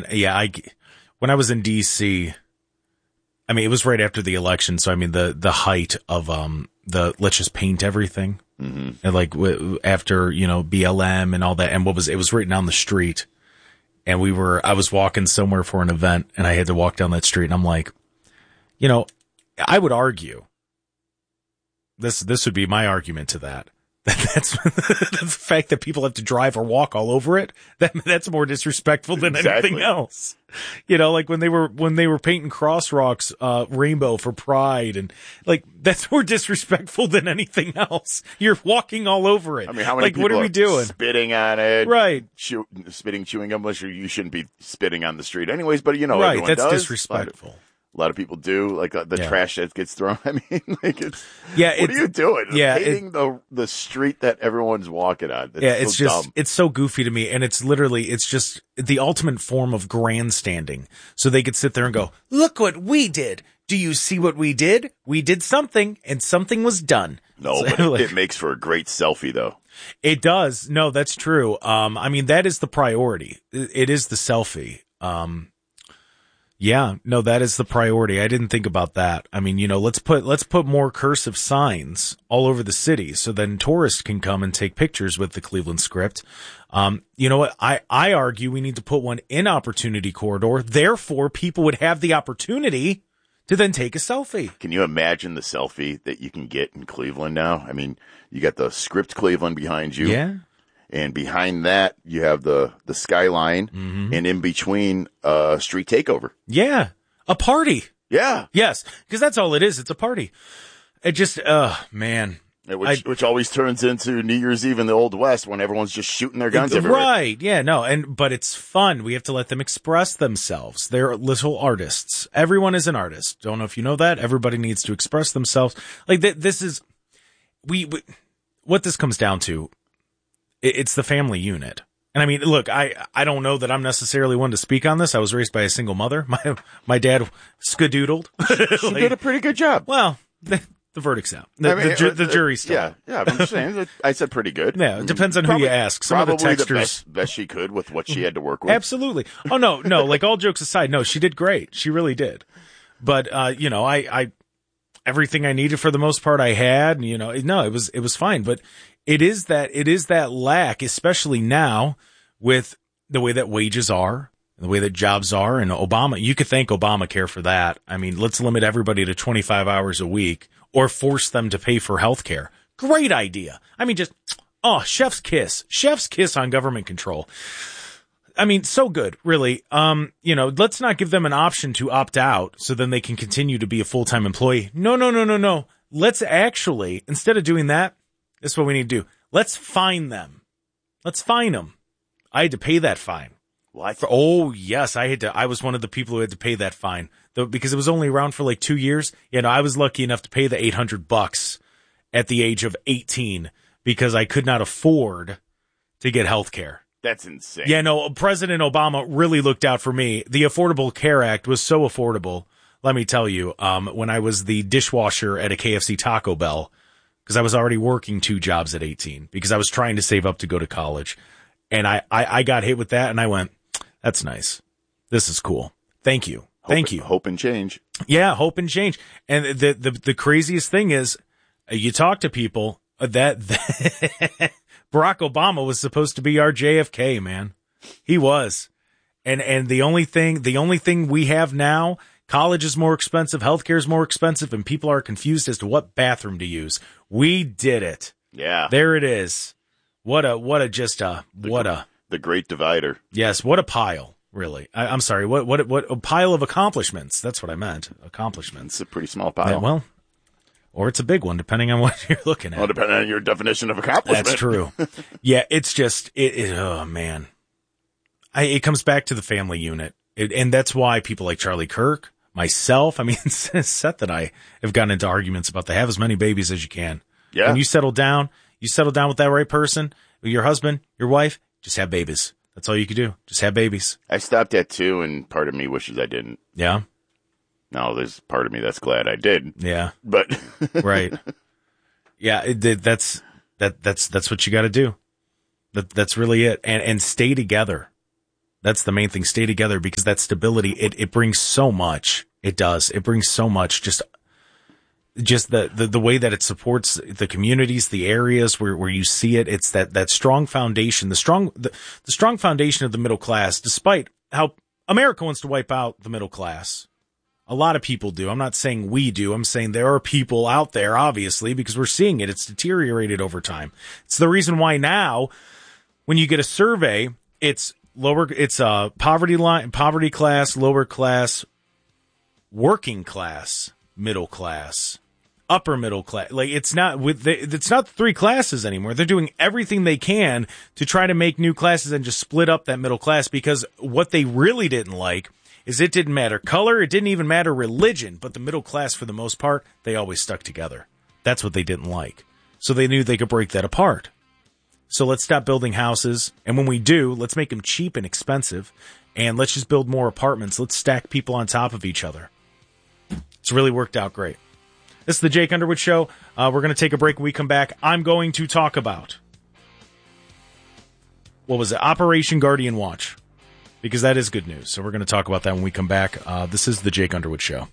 when I was in DC, I mean, it was right after the election. So, I mean, the height of, let's just paint everything. Mm-hmm. And like after, BLM and all that. And it was written on the street. And I was walking somewhere for an event and I had to walk down that street and I'm like, I would argue this would be my argument to that. That's the fact that people have to drive or walk all over it. That's more disrespectful than anything else. Like when they were painting Crossrock's rainbow for Pride, and like that's more disrespectful than anything else. You're walking all over it. I mean, how many people what are we doing? Spitting on it, right? Spitting chewing gum. Unless you shouldn't be spitting on the street, anyways. But right, everyone that's does. disrespectful. A lot of people do, like the trash that gets thrown. I mean, like what are you doing? Painting the street that everyone's walking on. It's dumb. It's so goofy to me. And it's just the ultimate form of grandstanding. So they could sit there and go, look what we did. Do you see what we did? We did something and something was done. No, but it makes for a great selfie though. It does. No, that's true. I mean, that is the priority. It is the selfie. Yeah, no, that is the priority. I didn't think about that. I mean, let's put more cursive signs all over the city so then tourists can come and take pictures with the Cleveland script. You know what? I argue we need to put one in Opportunity Corridor. Therefore, people would have the opportunity to then take a selfie. Can you imagine the selfie that you can get in Cleveland now? I mean, you got the script Cleveland behind you. Yeah. And behind that, you have the skyline, and in between, street takeover. Yeah. A party. Yeah. Yes. Because that's all it is. It's a party. It just, man. Which always turns into New Year's Eve in the Old West when everyone's just shooting their guns everywhere. Right. Yeah. No. But it's fun. We have to let them express themselves. They're little artists. Everyone is an artist. Don't know if you know that. Everybody needs to express themselves. Like this is, what this comes down to. It's the family unit. And I mean, look, I don't know that I'm necessarily one to speak on this. I was raised by a single mother. My dad skadoodled. She did a pretty good job. Well, the verdict's out. The jury's still out. Yeah, I'm just saying. I said pretty good. Yeah, it depends on who you ask. Some of the texters, the best she could with what she had to work with. Absolutely. Oh, no, like all jokes aside, no, she did great. She really did. But, I everything I needed for the most part I had, it was fine. But it is that lack, especially now with the way that wages are, the way that jobs are, and Obama. You could thank Obamacare for that. I mean, let's limit everybody to 25 hours a week or force them to pay for health care. Great idea. I mean, chef's kiss on government control. I mean, so good, really. Let's not give them an option to opt out so then they can continue to be a full-time employee. No. Let's actually, instead of doing that, this is what we need to do. Let's fine them. Let's fine them. I had to pay that fine. What? Yes, I was one of the people who had to pay that fine, because it was only around for like 2 years. I was lucky enough to pay the $800 at the age of 18 because I could not afford to get health care. That's insane. Yeah, no, President Obama really looked out for me. The Affordable Care Act was so affordable. Let me tell you, when I was the dishwasher at a KFC Taco Bell, because I was already working 2 jobs at 18 because I was trying to save up to go to college. And I got hit with that and I went, that's nice. This is cool. Thank you. Thank you. Hope and change. Yeah, hope and change. And the craziest thing is you talk to people that Barack Obama was supposed to be our JFK, man. He was. And the only thing we have now, college is more expensive, healthcare is more expensive, and people are confused as to what bathroom to use. We did it. Yeah. There it is. The great divider. Yes, what a pile, really. I'm sorry, what a pile of accomplishments. That's what I meant. Accomplishments. It's a pretty small pile. Yeah, well, or it's a big one, depending on what you're looking at. Well, depending on your definition of accomplishment. That's true. Yeah, it's just, oh man. It comes back to the family unit. And that's why people like Charlie Kirk, myself, I mean, Seth and I have gotten into arguments about have as many babies as you can. Yeah. When you settle down with that right person, your husband, your wife, just have babies. That's all you can do. Just have babies. I stopped at 2 and part of me wishes I didn't. Yeah. No, there's part of me that's glad I did. Yeah. But. Right. Yeah. That's what you got to do. That's really it. And stay together. That's the main thing. Stay together, because that stability, it brings so much. It does. It brings so much. Just the way that it supports the communities, the areas where you see it. It's that strong foundation, the strong foundation of the middle class, despite how America wants to wipe out the middle class. A lot of people do. I'm not saying we do. I'm saying there are people out there, obviously, because we're seeing it. It's deteriorated over time. It's the reason why now, when you get a survey, it's poverty line, poverty class, lower class, working class, middle class, upper middle class. Like, it's not the three classes anymore. They're doing everything they can to try to make new classes and just split up that middle class, because what they really didn't like is it didn't matter color, it didn't even matter religion, but the middle class, for the most part, they always stuck together. That's what they didn't like. So they knew they could break that apart. So let's stop building houses, and when we do, let's make them cheap and expensive, and let's just build more apartments. Let's stack people on top of each other. It's really worked out great. This is the Jake Underwood Show. We're going to take a break. When we come back, I'm going to talk about, Operation Guardian Watch, because that is good news. So we're going to talk about that when we come back. This is the Jake Underwood Show.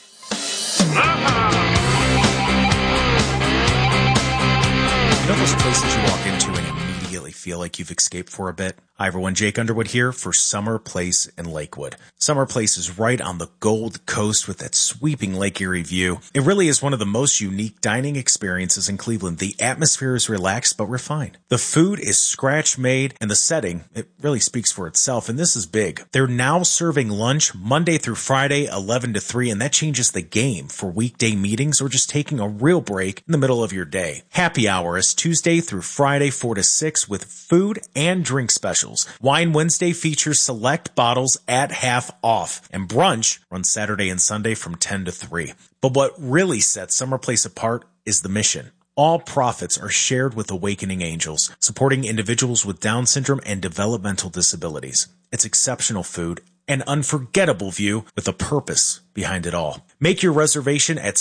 You know those places you walk into and immediately feel like you've escaped for a bit? Hi everyone, Jake Underwood here for Summer Place in Lakewood. Summer Place is right on the Gold Coast with that sweeping Lake Erie view. It really is one of the most unique dining experiences in Cleveland. The atmosphere is relaxed but refined. The food is scratch made, and the setting, it really speaks for itself, and this is big. They're now serving lunch Monday through Friday, 11 to 3, and that changes the game for weekday meetings or just taking a real break in the middle of your day. Happy hour is Tuesday through Friday, 4 to 6, with food and drink specials. Wine Wednesday features select bottles at half off, and brunch runs Saturday and Sunday from 10 to 3. But what really sets Summer Place apart is the mission. All profits are shared with Awakening Angels, supporting individuals with Down syndrome and developmental disabilities. It's exceptional food, an unforgettable view with a purpose behind it all. Make your reservation at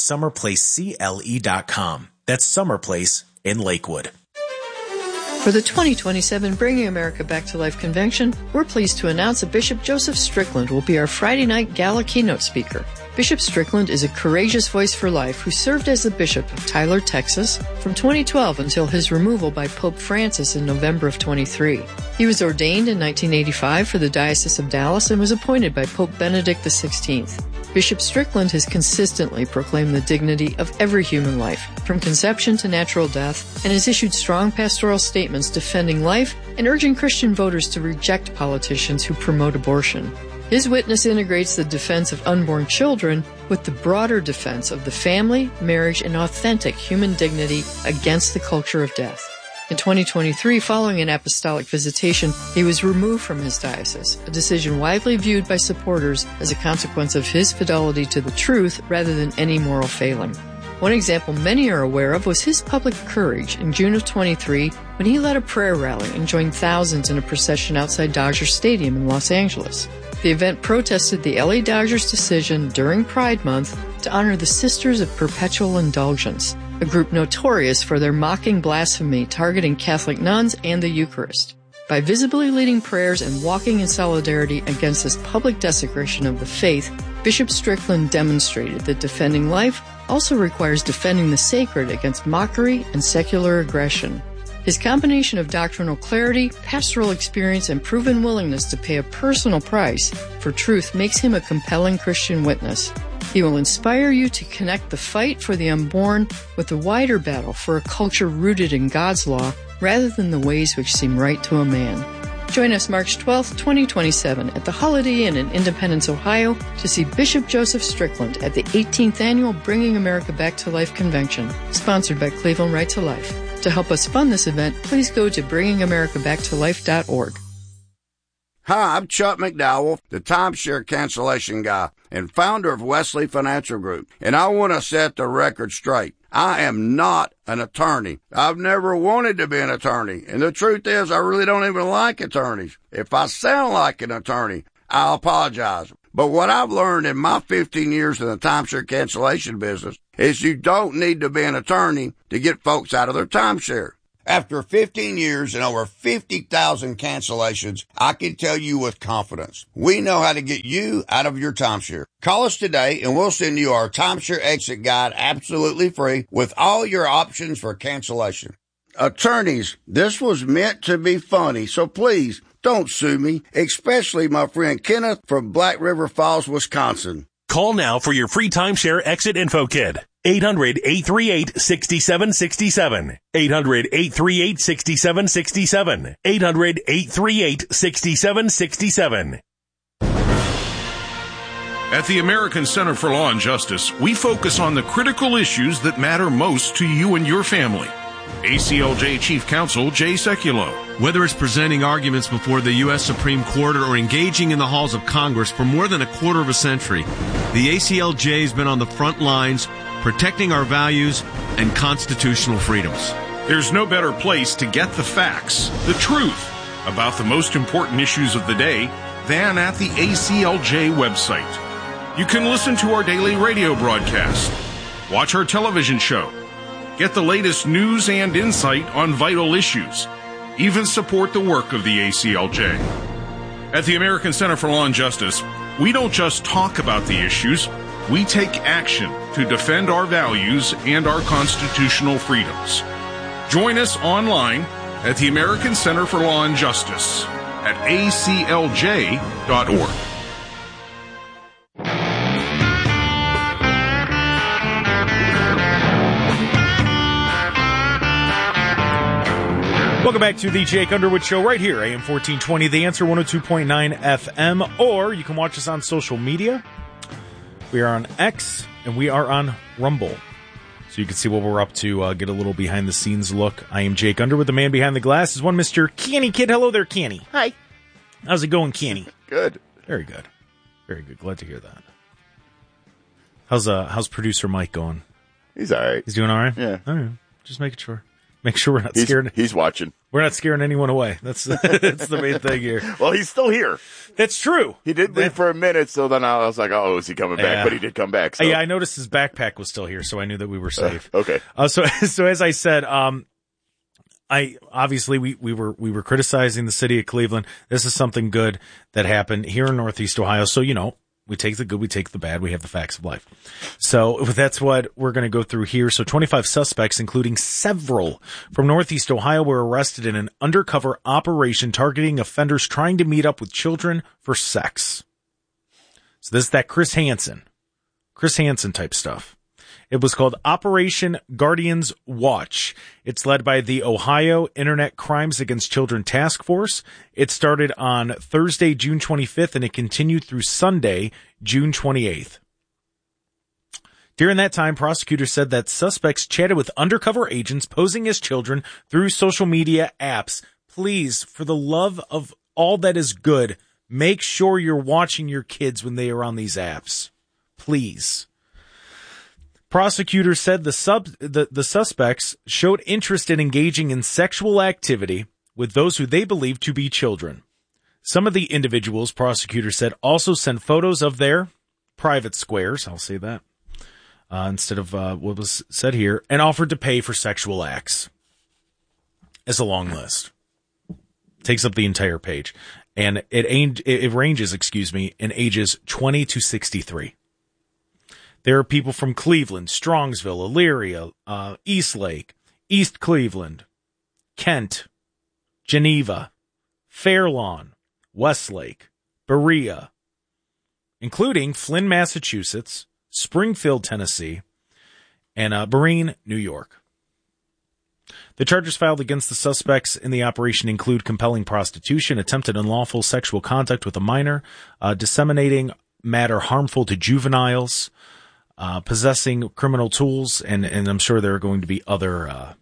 summerplacecle.com. That's Summer Place in Lakewood. For the 2027 Bringing America Back to Life Convention, we're pleased to announce that Bishop Joseph Strickland will be our Friday night gala keynote speaker. Bishop Strickland is a courageous voice for life who served as the Bishop of Tyler, Texas from 2012 until his removal by Pope Francis in November of 23. He was ordained in 1985 for the Diocese of Dallas and was appointed by Pope Benedict XVI. Bishop Strickland has consistently proclaimed the dignity of every human life, from conception to natural death, and has issued strong pastoral statements defending life and urging Christian voters to reject politicians who promote abortion. His witness integrates the defense of unborn children with the broader defense of the family, marriage, and authentic human dignity against the culture of death. In 2023, following an apostolic visitation, he was removed from his diocese, a decision widely viewed by supporters as a consequence of his fidelity to the truth rather than any moral failing. One example many are aware of was his public courage in June of 23 when he led a prayer rally and joined thousands in a procession outside Dodger Stadium in Los Angeles. The event protested the LA Dodgers' decision during Pride Month to honor the Sisters of Perpetual Indulgence, a group notorious for their mocking blasphemy targeting Catholic nuns and the Eucharist. By visibly leading prayers and walking in solidarity against this public desecration of the faith, Bishop Strickland demonstrated that defending life also requires defending the sacred against mockery and secular aggression. His combination of doctrinal clarity, pastoral experience, and proven willingness to pay a personal price for truth makes him a compelling Christian witness. He will inspire you to connect the fight for the unborn with the wider battle for a culture rooted in God's law rather than the ways which seem right to a man. Join us March 12th, 2027 at the Holiday Inn in Independence, Ohio to see Bishop Joseph Strickland at the 18th Annual Bringing America Back to Life Convention, sponsored by Cleveland Right to Life. To help us fund this event, please go to bringingamericabacktolife.org. Hi, I'm Chuck McDowell, the timeshare cancellation guy and founder of Wesley Financial Group, and I want to set the record straight. I am not an attorney. I've never wanted to be an attorney, and the truth is I really don't even like attorneys. If I sound like an attorney, I'll apologize. But what I've learned in my 15 years in the timeshare cancellation business is you don't need to be an attorney to get folks out of their timeshare. After 15 years and over 50,000 cancellations, I can tell you with confidence, we know how to get you out of your timeshare. Call us today and we'll send you our timeshare exit guide absolutely free with all your options for cancellation. Attorneys, this was meant to be funny, so please don't sue me, especially my friend Kenneth from Black River Falls, Wisconsin. Call now for your free timeshare exit info kit. 800-838-6767. 800-838-6767. 800-838-6767. At the American Center for Law and Justice, we focus on the critical issues that matter most to you and your family. ACLJ Chief Counsel Jay Sekulow. Whether it's presenting arguments before the U.S. Supreme Court or engaging in the halls of Congress for more than a quarter of a century, the ACLJ has been on the front lines protecting our values and constitutional freedoms. There's no better place to get the facts, the truth, about the most important issues of the day than at the ACLJ website. You can listen to our daily radio broadcast, watch our television show, get the latest news and insight on vital issues, even support the work of the ACLJ. At the American Center for Law and Justice, we don't just talk about the issues, we take action to defend our values and our constitutional freedoms. Join us online at the American Center for Law and Justice at aclj.org. Welcome back to the Jake Underwood Show right here, AM 1420, The Answer 102.9 FM, or you can watch us on social media. We are on X, and we are on Rumble. So you can see what we're up to, get a little behind-the-scenes look. I am Jake Underwood. The man behind the glass is one Mr. Kenny Kid. Hello there, Kenny. Hi. How's it going, Kenny? Good. Very good. Very good. Glad to hear that. How's producer Mike going? He's all right. He's doing all right? Yeah. All right. Just making sure. Make sure we're not scaring. He's watching. We're not scaring anyone away. That's the main thing here. Well, he's still here. That's true. He did leave for a minute, so then I was like, "Oh, is he coming back?" Yeah. But he did come back. So. Yeah, I noticed his backpack was still here, so I knew that we were safe. Okay. So as I said, we were criticizing the city of Cleveland. This is something good that happened here in Northeast Ohio. So we take the good, we take the bad, we have the facts of life. So that's what we're going to go through here. So 25 suspects, including several from Northeast Ohio, were arrested in an undercover operation targeting offenders trying to meet up with children for sex. So this is that Chris Hansen type stuff. It was called Operation Guardians Watch. It's led by the Ohio Internet Crimes Against Children Task Force. It started on Thursday, June 25th, and it continued through Sunday, June 28th. During that time, prosecutors said that suspects chatted with undercover agents posing as children through social media apps. Please, for the love of all that is good, make sure you're watching your kids when they are on these apps. Please. Prosecutors said the suspects showed interest in engaging in sexual activity with those who they believed to be children. Some of the individuals, prosecutors said, also sent photos of their private squares, I'll say that, instead of what was said here, and offered to pay for sexual acts. It's a long list. Takes up the entire page. And it ranges, in ages 20 to 63. There are people from Cleveland, Strongsville, Elyria, Eastlake, East Cleveland, Kent, Geneva, Fairlawn, Westlake, Berea, including Flynn, Massachusetts, Springfield, Tennessee, and Berrien, New York. The charges filed against the suspects in the operation include compelling prostitution, attempted unlawful sexual contact with a minor, disseminating matter harmful to juveniles, possessing criminal tools, and I'm sure there are going to be other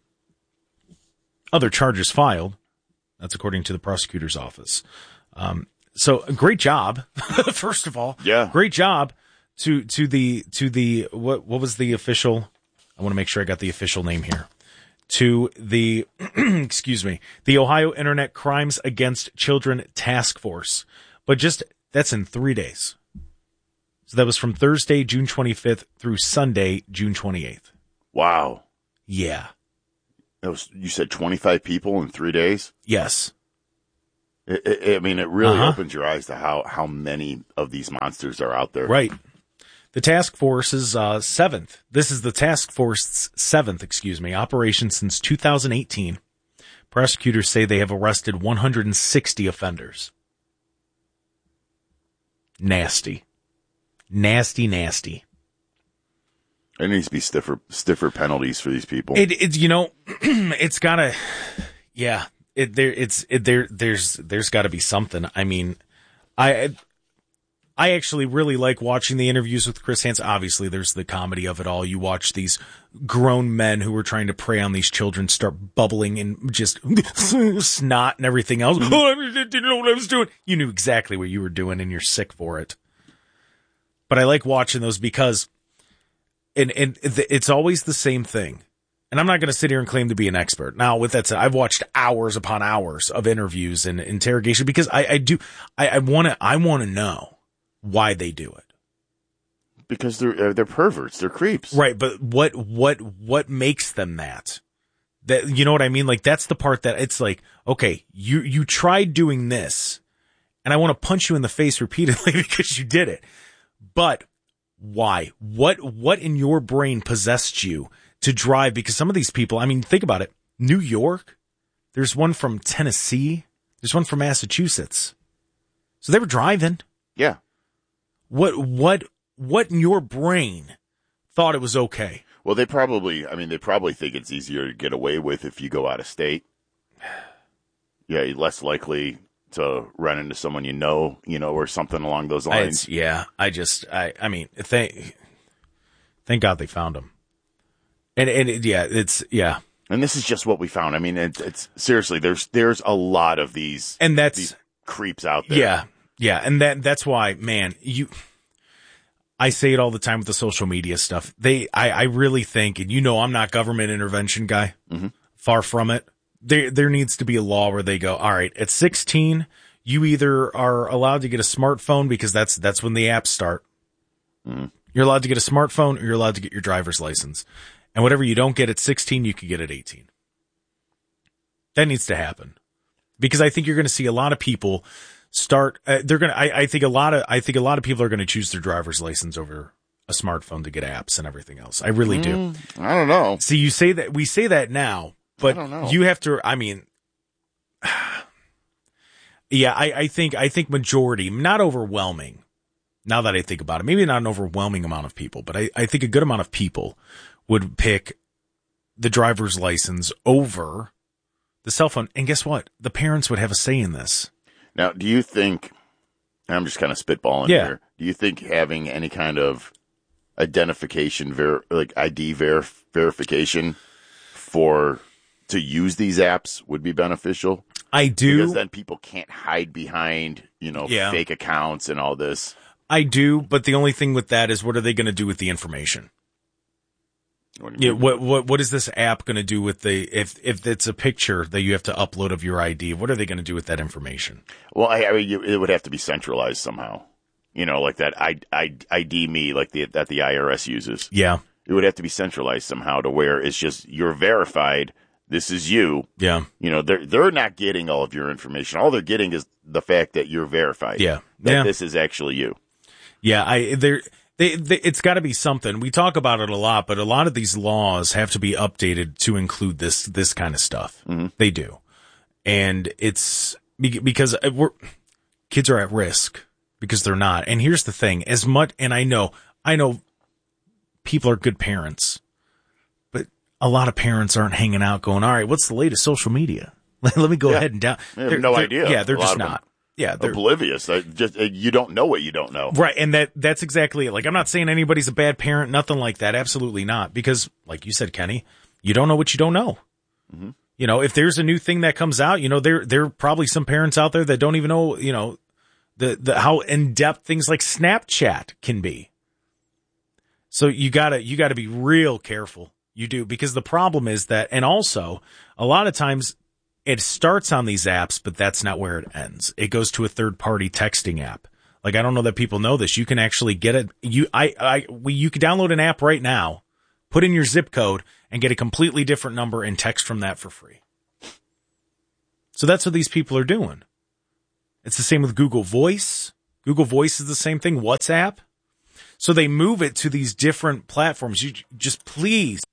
charges filed. That's according to the prosecutor's office. So great job, first of all. Yeah. Great job to the what was the official? I want to make sure I got the official name here. To the the Ohio Internet Crimes Against Children Task Force. But that's in 3 days. So that was from Thursday, June 25th through Sunday, June 28th. Wow. Yeah. You said 25 people in 3 days? Yes. It really opens your eyes to how many of these monsters are out there. Right. The task force is 7th. This is the task force's 7th, operation since 2018. Prosecutors say they have arrested 160 offenders. Nasty. Nasty, nasty. There needs to be stiffer penalties for these people. It's gotta, yeah. There's gotta be something. I mean, I actually really like watching the interviews with Chris Hansen. Obviously, there's the comedy of it all. You watch these grown men who are trying to prey on these children start bubbling and just snot and everything else. Oh, I didn't know what I was doing. You knew exactly what you were doing, and you're sick for it. But I like watching those because, it's always the same thing. And I'm not going to sit here and claim to be an expert. Now, with that said, I've watched hours upon hours of interviews and interrogation because I want to know why they do it. Because they're perverts, they're creeps. Right, but what makes them that? That, you know what I mean? Like, that's the part that it's like, okay, you tried doing this, and I want to punch you in the face repeatedly because you did it. But why? What in your brain possessed you to drive? Because some of these people, I mean, think about it. New York, there's one from Tennessee, there's one from Massachusetts. So they were driving. Yeah. What in your brain thought it was okay? Well, they probably think it's easier to get away with if you go out of state. Yeah, you're less likely to run into someone you know, or something along those lines. I mean, thank God they found him. And it's. And this is just what we found. I mean, it's seriously, there's a lot of these creeps out there. Yeah. Yeah, and that's why, man, I say it all the time with the social media stuff. I really think, and I'm not government intervention guy, far from it. There needs to be a law where they go, all right, at 16, you either are allowed to get a smartphone because that's when the apps start. You're allowed to get a smartphone or you're allowed to get your driver's license. And whatever you don't get at 16, you can get at 18. That needs to happen. Because I think you're going to see a lot of people start, I think a lot of people are going to choose their driver's license over a smartphone to get apps and everything else. I really do. I don't know. See, we say that now, but you have to, I mean, yeah, I think majority, not overwhelming. Now that I think about it, maybe not an overwhelming amount of people, but I think a good amount of people would pick the driver's license over the cell phone. And guess what? The parents would have a say in this. Now, do you think, I'm just kind of spitballing here, do you think having any kind of identification, ID verification to use these apps would be beneficial? I do. Because then people can't hide behind, fake accounts and all this. I do, but the only thing with that is what are they going to do with the information? What is this app going to do with if it's a picture that you have to upload of your ID? What are they going to do with that information? Well, it would have to be centralized somehow. Like that ID me, that the IRS uses. Yeah, it would have to be centralized somehow to where it's just you're verified. This is you. Yeah. They're not getting all of your information. All they're getting is the fact that you're verified. Yeah. That this is actually you. Yeah. It's got to be something. We talk about it a lot, but a lot of these laws have to be updated to include this kind of stuff. Mm-hmm. They do. And it's because kids are at risk because they're not. And here's the thing, and I know people are good parents, but a lot of parents aren't hanging out going, all right, what's the latest social media? Let me go ahead and down. They have no idea. Yeah, they're just not. Yeah, they're oblivious. You don't know what you don't know. Right, and that's exactly it. Like, I'm not saying anybody's a bad parent, nothing like that. Absolutely not. Because, like you said, Kenny, you don't know what you don't know. Mm-hmm. If there's a new thing that comes out, there are probably some parents out there that don't even know, the how in depth things like Snapchat can be. So you gotta be real careful. You do, because the problem is that, and also a lot of times, it starts on these apps, but that's not where it ends. It goes to a third-party texting app. Like, I don't know that people know this. You can actually get it. You can download an app right now Put in your zip code and get a completely different number and text from that for free. So that's what these people are doing. It's the same with Google Voice. Google Voice is the same thing. WhatsApp. So they move it to these different platforms. You just please